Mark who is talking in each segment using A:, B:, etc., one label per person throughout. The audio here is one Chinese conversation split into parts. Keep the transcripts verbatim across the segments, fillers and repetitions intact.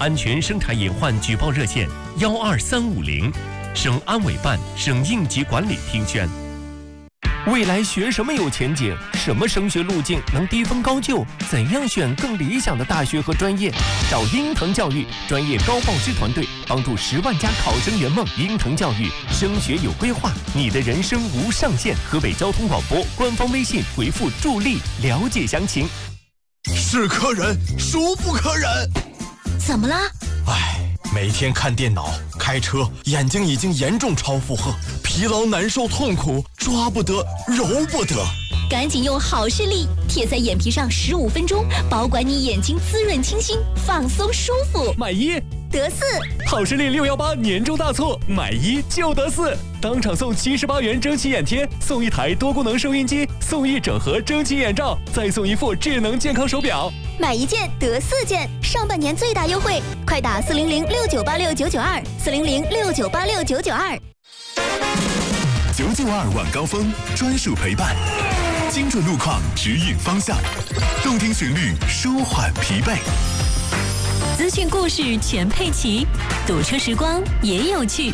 A: 安全生产隐患举报热线幺二三五零，省安委办、省应急管理厅宣。未来学什么有前景？什么升学路径能低分高就？怎样选更理想的大学和专业？找英腾教育专业高报师团队，帮助十万家考生圆梦。英腾教育升学有规划，你的人生无上限。河北交通广播官方微信回复助力了解详情。
B: 是客人，孰不可忍？
C: 怎么了？
B: 唉，每天看电脑、开车，眼睛已经严重超负荷，疲劳、难受、痛苦，抓不得，揉不得。
C: 赶紧用好视力贴在眼皮上十五分钟，保管你眼睛滋润清新，放松舒服。
D: 买一
C: 得四，
D: 好视力六幺八年终大促，买一就得四，当场送七十八元蒸汽眼贴，送一台多功能收音机，送一整盒蒸汽眼罩，再送一副智能健康手表。
C: 买一件得四件，上半年最大优惠，快打四零零六九八六九九二，四零零六九八六九九二。
E: 九九二晚高峰专属陪伴，精准路况指引方向，动听旋律舒缓疲惫。
F: 资讯故事全配齐，堵车时光也有趣。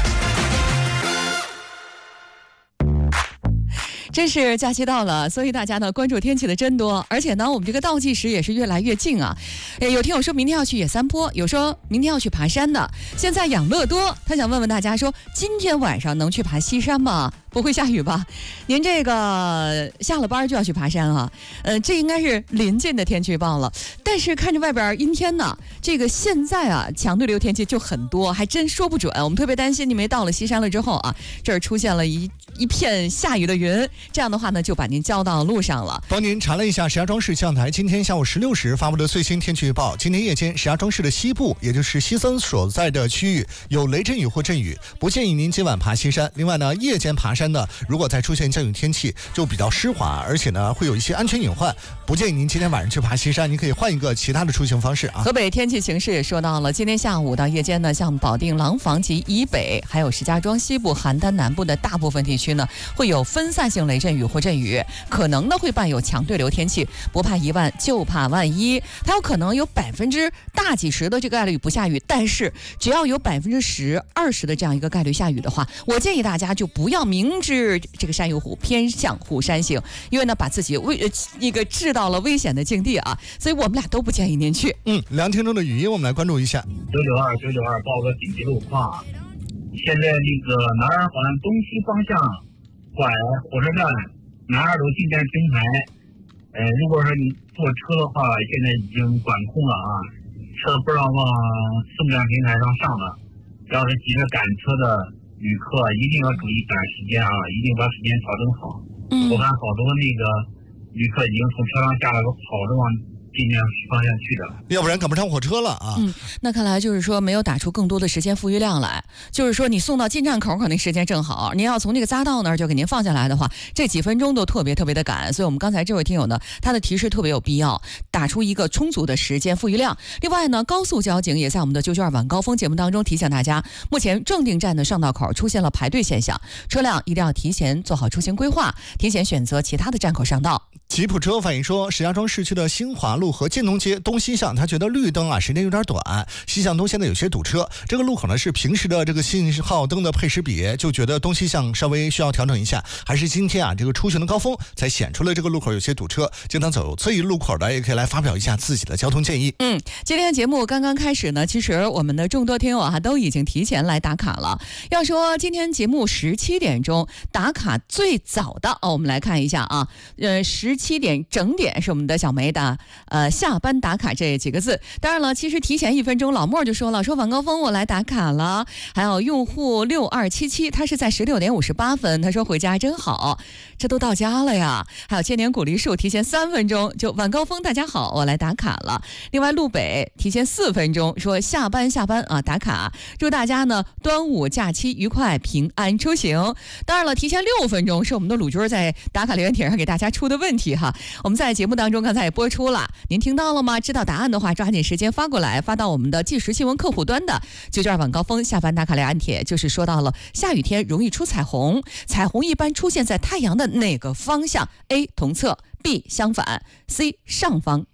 G: 真是假期到了，所以大家呢关注天气的真多，而且呢我们这个倒计时也是越来越近啊。有听友说明天要去野三坡，有说明天要去爬山的。现在养乐多他想问问大家说，今天晚上能去爬西山吗？不会下雨吧？您这个下了班就要去爬山啊？呃，这应该是临近的天气预报了。但是看着外边阴天呢，这个现在啊强对流天气就很多，还真说不准。我们特别担心你们到了西山了之后啊，这儿出现了一一片下雨的云，这样的话呢就把您交到路上了。
H: 帮您查了一下石家庄市气象台今天下午十六时发布的最新天气预报，今天夜间石家庄市的西部，也就是西森所在的区域有雷阵雨或阵雨，不建议您今晚爬西山。另外呢，夜间爬山呢，如果再出现降雨天气就比较湿滑，而且呢会有一些安全隐患，不建议您今天晚上去爬西山，您可以换一个其他的出行方式啊。
G: 河北天气形势也说到了，今天下午到夜间呢，像保定、廊坊及以北，还有石家庄西部、邯郸南部的大部分地区呢，会有分散性雷阵雨或阵雨，可能呢会伴有强对流天气。不怕一万，就怕万一，它有可能有百分之大几十的这个概率不下雨，但是只要有百分之十、二十的这样一个概率下雨的话，我建议大家就不要明知这个山有虎，偏向虎山行，因为呢把自己危呃那个置到了危险的境地啊，所以我们俩都不建议您去。
H: 嗯，梁听众的语音我们来关注一下。
I: 九九二九九二报个紧急路况，现在那个南二环东西方向拐火车站南二路进站平台，呃，如果说你坐车的话，现在已经管控了啊，车不让往送站平台上上了。要是急着赶车的旅客，一定要注意赶时间啊，一定把时间调整好。嗯，我看好多那个旅客已经从车上下来，都跑着往进站方向去的，
H: 要不然赶不上火车了啊。
G: 嗯，那看来就是说没有打出更多的时间富裕量来，就是说你送到进站口可能时间正好，您要从那个匝道那儿就给您放下来的话，这几分钟都特别特别的赶。所以我们刚才这位听友呢，他的提示特别有必要，打出一个充足的时间富裕量。另外呢，高速交警也在我们的九九二晚高峰节目当中提醒大家，目前正定站的上道口出现了排队现象，车辆一定要提前做好出行规划，提前选择其他的站口上道。
H: 吉普车反映说，石家庄市区的新华路和建东街东西向，他觉得绿灯啊时间有点短，西向东现在有些堵车。这个路口呢是平时的这个信号灯的配时比，就觉得东西向稍微需要调整一下。还是今天啊这个出行的高峰才显出了这个路口有些堵车，经常走这一路口的也可以来发表一下自己的交通建议。
G: 嗯，今天节目刚刚开始呢，其实我们的众多听友啊都已经提前来打卡了。要说今天节目十七点钟打卡最早的哦，我们来看一下啊，呃，十七点整点是我们的小梅的呃下班打卡这几个字。当然了，其实提前一分钟，老莫就说了，说晚高峰我来打卡了。还有用户六二七七，他是在十六点五十八分，他说回家真好，这都到家了呀。还有千年古梨树提前三分钟就晚高峰大家好，我来打卡了。另外路北提前四分钟说下班下班啊打卡，祝大家呢端午假期愉快平安出行。当然了，提前六分钟是我们的鲁军在打卡留言帖上给大家出的问题哈，我们在节目当中刚才也播出了，您听到了吗？知道答案的话抓紧时间发过来，发到我们的即时新闻客户端的九九二晚高峰下班打卡留言帖，就是说到了下雨天容易出彩虹，彩虹一般出现在太阳的哪个方向？ A 同侧， B 相反， C 上方。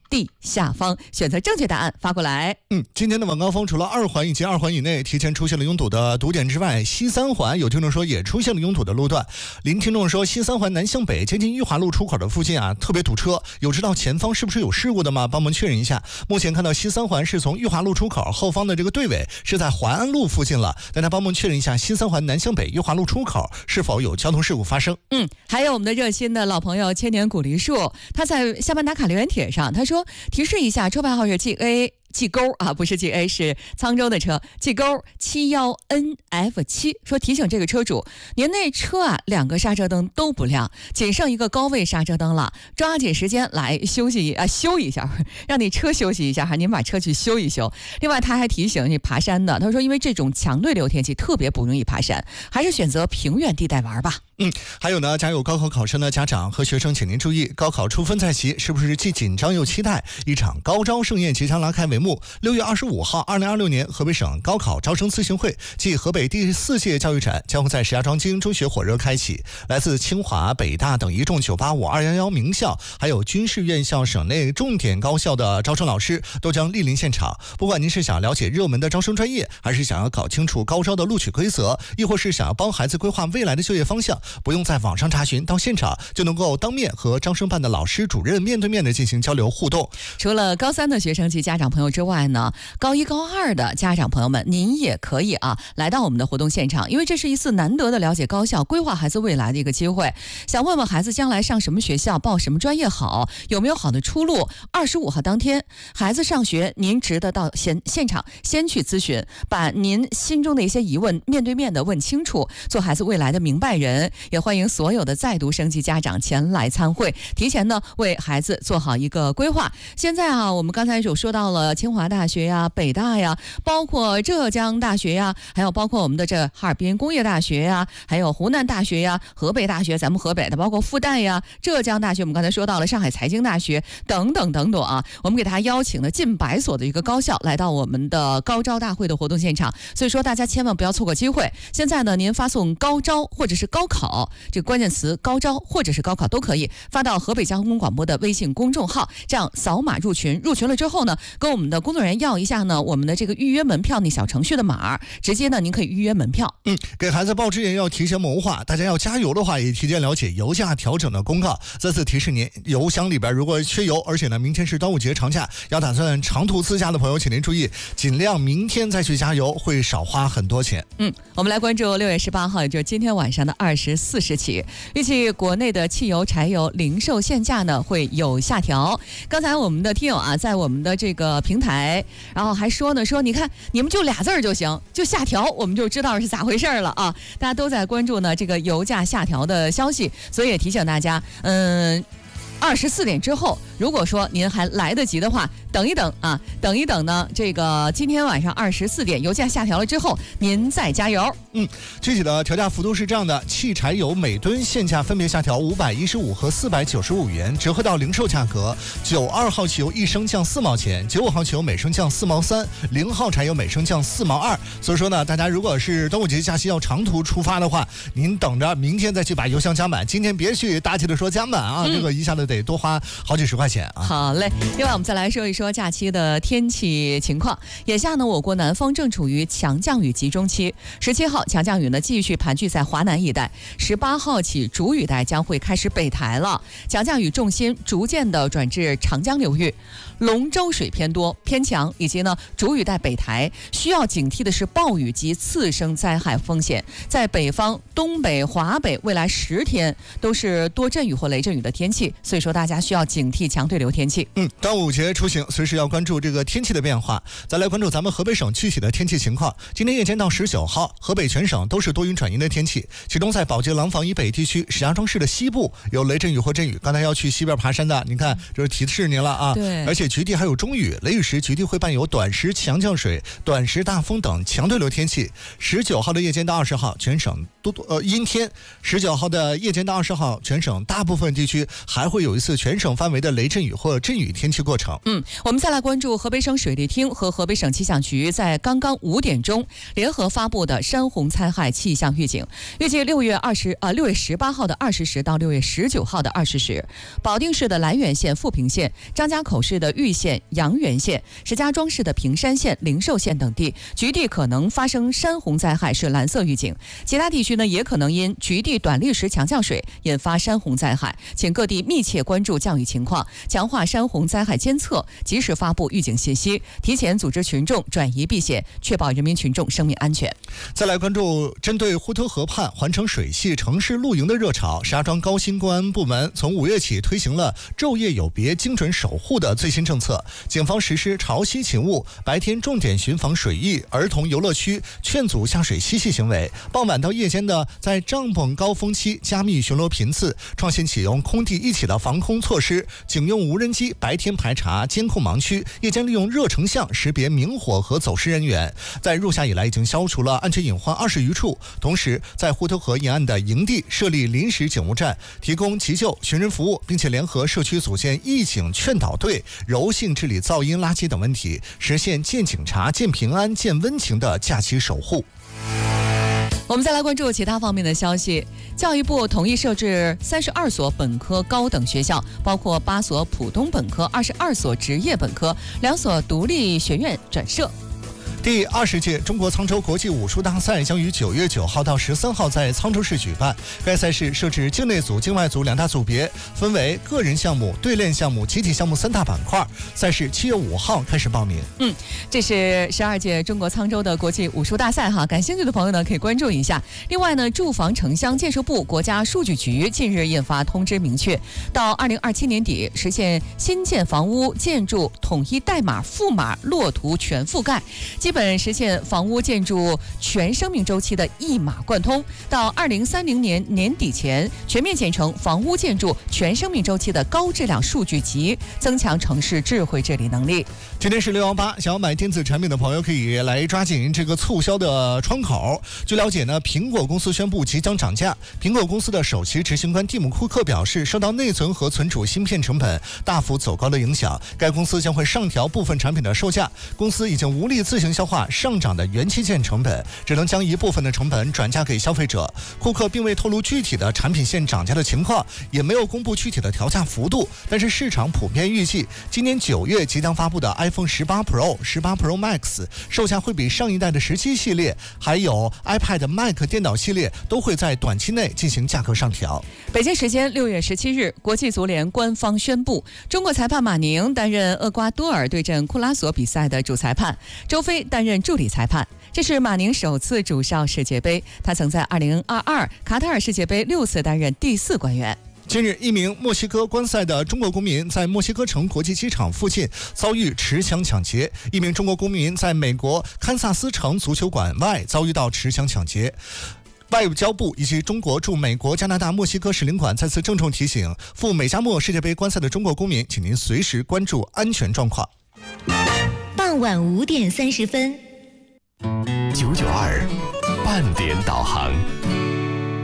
G: D 下方，选择正确答案发过来。
H: 嗯，今天的晚高峰除了二环以及二环以内提前出现了拥堵的堵点之外，西三环有听众说也出现了拥堵的路段。林听众说，西三环南向北接近裕华路出口的附近啊，特别堵车，有知道前方是不是有事故的吗？帮忙确认一下。目前看到西三环是从裕华路出口后方的这个队尾是在淮安路附近了，大家帮忙确认一下西三环南向北裕华路出口是否有交通事故发生。
G: 嗯，还有我们的热心的老朋友千年古梨树，他在下班打卡留言帖上他说，提示一下，车牌号是 G A G 勾啊，不是 G A， 是沧州的车 G 勾七一 N F 七，说提醒这个车主，您那车啊两个刹车灯都不亮，仅剩一个高位刹车灯了，抓紧时间来休息啊修一下，让你车休息一下哈，您把车去修一修。另外他还提醒你爬山的，他说因为这种强对流天气特别不容易爬山，还是选择平原地带玩吧。
H: 嗯，还有呢，家有高考考生的家长和学生，请您注意，高考出分在即，是不是既紧张又期待？一场高招盛宴即将拉开帷幕。六月二十五号，二零二六年河北省高考招生咨询会暨河北第四届教育展将会在石家庄精英中学火热开启。来自清华、北大等一众九八五、二一一名校，还有军事院校省内重点高校的招生老师都将莅临现场。不管您是想了解热门的招生专业，还是想要搞清楚高招的录取规则，亦或是想要帮孩子规划未来的就业方向，不用在网上查询，到现场就能够当面和招生办的老师、主任面对面的进行交流互动。
G: 除了高三的学生及家长朋友之外呢，高一高二的家长朋友们，您也可以啊来到我们的活动现场，因为这是一次难得的了解高校、规划孩子未来的一个机会。想问问孩子将来上什么学校、报什么专业好，有没有好的出路？二十五号当天孩子上学，您值得到现现场先去咨询，把您心中的一些疑问面对面的问清楚，做孩子未来的明白人。也欢迎所有的在读生及家长前来参会，提前呢为孩子做好一个规划。现在啊，我们刚才有说到了清华大学呀、北大呀，包括浙江大学呀，还有包括我们的这哈尔滨工业大学呀，还有湖南大学呀、河北大学，咱们河北的，包括复旦呀、浙江大学，我们刚才说到了上海财经大学等等等等啊，我们给大家邀请了近百所的一个高校来到我们的高招大会的活动现场，所以说大家千万不要错过机会。现在呢，您发送高招或者是高考这个关键词高招或者是高考都可以发到河北交通广播的微信公众号，这样扫码入群，入群了之后呢，跟我们的工作人员要一下呢我们的这个预约门票那小程序的码，直接呢您可以预约门票。
H: 嗯，给孩子报志愿要提前谋划，大家要加油的话也提前了解油价调整的公告。再次提示您，油箱里边如果缺油，而且呢明天是端午节长假，要打算长途自驾的朋友，请您注意，尽量明天再去加油，会少花很多钱。
G: 嗯，我们来关注六月十八号，也就是今天晚上的二十四时起，预计国内的汽油、柴油零售限价呢会有下调。刚才我们的听友啊，在我们的这个平台，然后还说呢，说你看你们就俩字儿就行，就下调，我们就知道是咋回事了啊！大家都在关注呢这个油价下调的消息，所以也提醒大家，嗯。二十四点之后，如果说您还来得及的话，等一等啊，等一等呢。这个今天晚上二十四点油价下调了之后，您再加油。
H: 嗯，具体的调价幅度是这样的：汽柴油每吨现价分别下调五百一十五和四百九十五元，折合到零售价格。九二号汽油一升降四毛钱，九五号汽油每升降四毛三，零号柴油每升降四毛二。所以说呢，大家如果是端午节假期要长途出发的话，您等着明天再去把油箱加满，今天别去大气的说加满啊，嗯、这个一下子得多花好几十块钱啊。
G: 好嘞，另外我们再来说一说假期的天气情况。眼下呢，我国南方正处于强降雨集中期，十七号强降雨呢继续盘踞在华南一带，十八号起主雨带将会开始北抬了，强降雨重心逐渐的转至长江流域，龙舟水偏多偏强，以及呢主雨带北抬，需要警惕的是暴雨及次生灾害风险。在北方、东北、华北，未来十天都是多阵雨或雷阵雨的天气，所以说大家需要警惕强对流天气。
H: 嗯，端午节出行随时要关注这个天气的变化。再来关注咱们河北省具体的天气情况。今天夜间到十九号，河北全省都是多云转阴的天气，其中在保洁廊坊以北地区、石家庄市的西部有雷阵雨或阵雨。刚才要去西边爬山的，您看就是提示您了啊。
G: 对。
H: 而且局地还有中雨，雷雨时局地会伴有短时强降水、短时大风等强对流天气。十九号的夜间到二十号，全省多多呃阴天。十九号的夜间到二十号，全省大部分地区还会有一次全省范围的雷阵雨或阵雨天气过程。
G: 嗯， 我们再来关注河北省水利厅和河北省气象局在刚刚五点钟联合发布的山洪灾害气象预警。预计六月二十呃六月十八号的二十时到六月十九号的二十时，保定市的涞源县、富平县、张家口市的玉县、阳源县、石家庄市的平山县、灵寿县等地局地可能发生山洪灾害是蓝色预警，其他地区呢也可能因局地短砾石强降水引发山洪灾害，请各地密切关注降雨情况，强化山洪灾害监测，及时发布预警信息，提前组织群众转移避险，确保人民群众生命安全。
H: 再来关注针对滹沱河畔环城水系城市露营的热潮，石家庄高新公安部门从五月起推行了昼夜有别精准守护的最新政策，警方实施潮汐勤务，白天重点巡防水域、儿童游乐区，劝阻下水嬉戏行为，傍晚到夜间的在帐篷高峰期加密巡逻频次，创新启用空地一体的防空措施，警用无人机白天排查监控盲区，夜间利用热成像识别明火和走失人员。在入夏以来已经消除了安全隐患二十余处，同时在滹沱河沿岸的营地设立临时警务站，提供急救寻人服务，并且联合社区组建义警劝导队，柔性治理噪音、垃圾等问题，实现见警察、见平安、见温情的假期守护。
G: 我们再来关注其他方面的消息。教育部同意设置三十二所本科高等学校，包括八所普通本科、二十二所职业本科、两所独立学院转设。
H: 第二十届中国沧州国际武术大赛将于九月九号到十三号在沧州市举办。该赛事设置境内组、境外组两大组别，分为个人项目、对练项目、集体项目三大板块。赛事七月五号开始报名。
G: 嗯，这是十二届中国沧州的国际武术大赛哈，感兴趣的朋友呢可以关注一下。另外呢，住房城乡建设部、国家数据局近日印发通知，明确到二零二七年底实现新建房屋建筑统一代码、赋码、落图全覆盖。基本实现房屋建筑全生命周期的一码贯通，到二零三零年年底前全面建成房屋建筑全生命周期的高质量数据集，增强城市智慧治理能力。
H: 今天是六幺八，想要买电子产品的朋友可以来抓紧这个促销的窗口。据了解呢，苹果公司宣布即将涨价。苹果公司的首席执行官蒂姆·库克表示，受到内存和存储芯片成本大幅走高的影响，该公司将会上调部分产品的售价。公司已经无力自行消化上涨的元器件成本，只能将一部分的成本转嫁给消费者。库克并未透露具体的产品线涨价的情况，也没有公布具体的调价幅度，但是市场普遍预计，今年九月即将发布的 iPhone 十八 Pro、十八 Pro Max 售价会比上一代的十七系列，还有 iPad Mac 电脑系列都会在短期内进行价格上调。
G: 北京时间六月十七日，国际足联官方宣布，中国裁判马宁担任厄瓜多尔对阵库拉索比赛的主裁判，周飞担任助理裁判。这是马宁首次主哨世界杯，他曾在二零二二卡塔尔世界杯六次担任第四官员。
H: 近日，一名墨西哥观赛的中国公民在墨西哥城国际机场附近遭遇持枪抢劫，一名中国公民在美国堪萨斯城足球馆外遭遇到持枪抢劫。外交部以及中国驻美国、加拿大、墨西哥使领馆再次郑重提醒赴美加墨世界杯观赛的中国公民，请您随时关注安全状况。
F: 傍晚五点三十分，
A: 九九二半点导航。